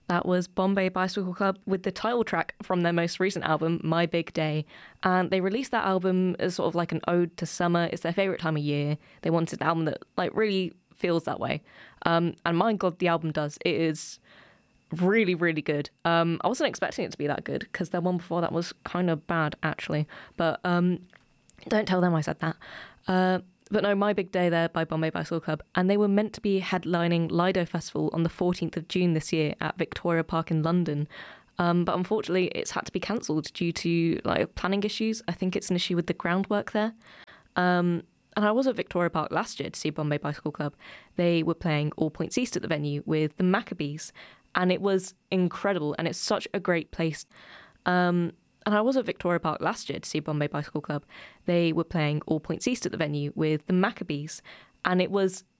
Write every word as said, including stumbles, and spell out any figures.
That was Bombay Bicycle Club with the title track from their most recent album, My Big Day. And they released that album as sort of like an ode to summer. It's their favourite time of year. They wanted an album that like really feels that way. Um, and my God, the album does. It is really, really good. Um, I wasn't expecting it to be that good because their one before that was kind of bad, actually. But um, don't tell them I said that. Uh, But no, My Big Day there by Bombay Bicycle Club. And they were meant to be headlining Lido Festival on the fourteenth of June this year at Victoria Park in London. Um, but unfortunately, it's had to be cancelled due to like planning issues. I think it's an issue with the groundwork there. Um, and I was at Victoria Park last year to see Bombay Bicycle Club. They were playing All Points East at the venue with the Maccabees. And it was incredible. And it's such a great place. Um, And I was at Victoria Park last year to see Bombay Bicycle Club. They were playing All Points East at the venue with the Maccabees. And it was